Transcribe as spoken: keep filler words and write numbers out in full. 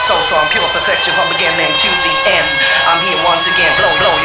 so strong, pure perfection from beginning to the end. I'm here once again, blow, blow